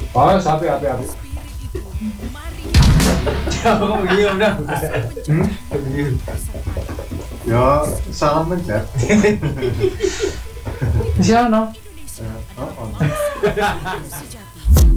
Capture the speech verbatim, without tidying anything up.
Oh, sapi api api. Siapa kamu begini udah? Hmm? Begini. Ya, salam mencet. Siapa no? Eh, oh, oh.